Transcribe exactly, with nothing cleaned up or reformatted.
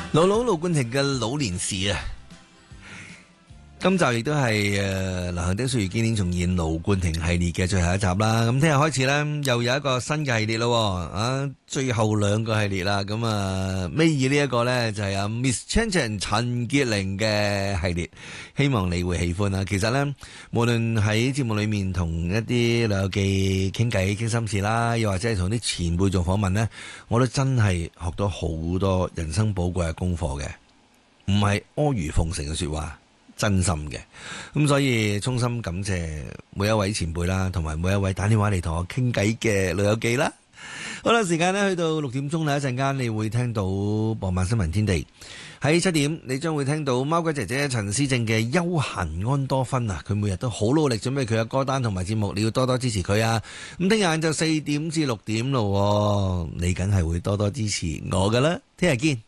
老佬盧冠廷嘅老年時啊，今集亦都係誒流行的歲月經典重現盧冠廷系列嘅最後一集啦。咁聽日開始咧，又有一個新嘅系列咯，啊，最後兩個系列啦。咁啊，尾二呢一個咧就係阿 Miss Chan Chan 陳潔靈嘅系列，希望你會喜歡啦。其實咧，無論喺節目裏面同一啲老友記傾偈傾心事啦，又或者係同啲前輩做訪問咧，我都真係學到好多人生寶貴嘅功課嘅，唔係阿諛奉承嘅說話。真心嘅，咁所以衷心感謝每一位前輩啦，同埋每一位打電話嚟同我傾偈嘅老友記啦。好啦，時間呢去到六點鐘啦，一陣間你會聽到傍晚新聞天地。喺七點你將會聽到貓鬼姐姐陳思正嘅休閒安多芬啊，佢每日都好努力準備佢嘅歌單同埋節目，你要多多支持佢啊。咁聽日晏晝四點至六點咯，你梗係會多多支持我噶啦，聽日見。